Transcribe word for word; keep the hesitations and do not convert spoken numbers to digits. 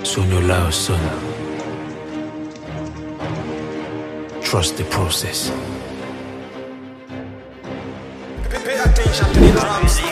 Sogno lao, son. Trust the process. Pay attention to the drums.